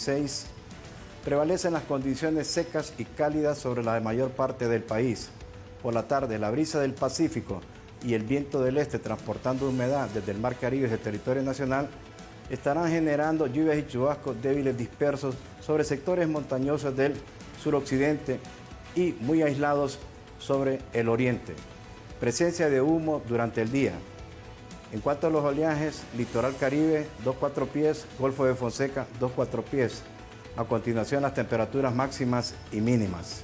16, prevalecen las condiciones secas y cálidas sobre la mayor parte del país. Por la tarde, la brisa del Pacífico y el viento del este transportando humedad desde el Mar Caribe hacia el territorio nacional estarán generando lluvias y chubascos débiles dispersos sobre sectores montañosos del suroccidente y muy aislados sobre el oriente. Presencia de humo durante el día. En cuanto a los oleajes, litoral Caribe, 2-4 pies, Golfo de Fonseca, 2-4 pies. A continuación, las temperaturas máximas y mínimas.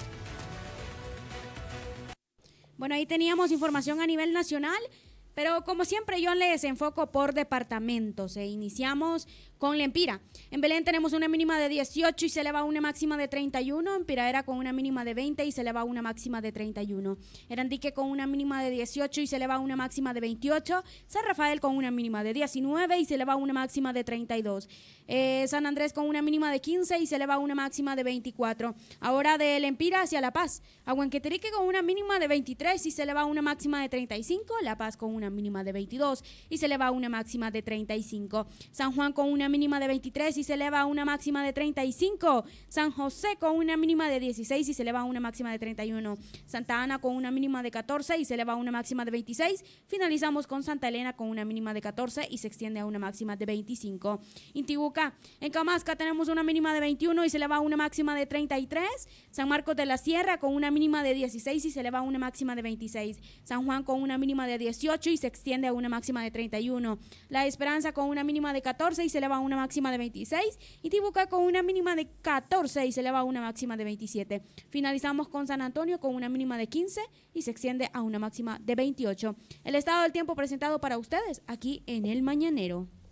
Bueno, ahí teníamos información a nivel nacional, pero como siempre yo les enfoco por departamentos. Iniciamos con Lempira. En Belén tenemos una mínima de 18 y se eleva a una máxima de 31. En Piraera con una mínima de 20 y se eleva a una máxima de 31. Erandique con una mínima de 18 y se eleva a una máxima de 28. San Rafael con una mínima de 19 y se eleva a una máxima de 32. San Andrés con una mínima de 15 y se eleva a una máxima de 24. Ahora de Lempira hacia La Paz. Aguanqueterique con una mínima de 23 y se eleva a una máxima de 35. La Paz con una mínima de 22 y se eleva a una máxima de 35. San Juan con una mínima de 23 y se eleva a una máxima de 35. San José con una mínima de 16 y se eleva a una máxima de 31. Santa Ana con una mínima de 14 y se eleva a una máxima de 26. Finalizamos con Santa Elena con una mínima de 14 y se extiende a una máxima de 25. Intibucá, en Camasca tenemos una mínima de 21 y se eleva a una máxima de 33. San Marcos de la Sierra con una mínima de 16 y se eleva a una máxima de 26. San Juan con una mínima de 18 y se extiende a una máxima de 31. La Esperanza con una mínima de 14 y se eleva a una máxima de 26. Y Tibucá con una mínima de 14 y se eleva a una máxima de 27. Finalizamos con San Antonio con una mínima de 15 y se extiende a una máxima de 28. El estado del tiempo presentado para ustedes aquí en El Mañanero.